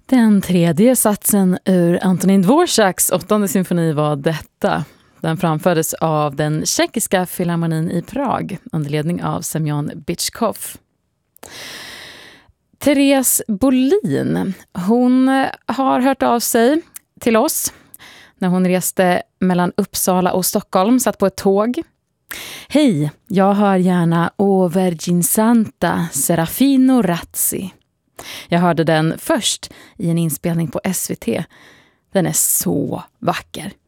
Den tredje satsen ur Antonín Dvořáks 8:e symfoni var detta. Den framfördes av den tjeckiska filharmonin i Prag under ledning av Semyon Bychkov. Therese Bolin, hon har hört av sig till oss när hon reste mellan Uppsala och Stockholm, satt på ett tåg. Hej, jag hör gärna O Vergine Santa Serafino Razzi. Jag hörde den först i en inspelning på SVT. Den är så vacker.